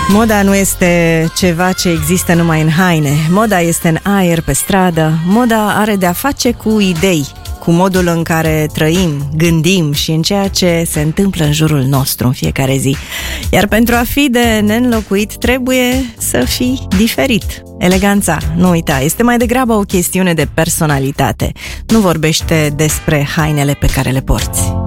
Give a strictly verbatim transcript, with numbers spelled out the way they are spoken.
Moda nu este ceva ce există numai în haine. Moda este în aer, pe stradă. Moda are de-a face cu idei, cu modul în care trăim, gândim și în ceea ce se întâmplă în jurul nostru în fiecare zi. Iar pentru a fi de neînlocuit, trebuie să fii diferit. Eleganța, nu uita, este mai degrabă o chestiune de personalitate. Nu vorbește despre hainele pe care le porți.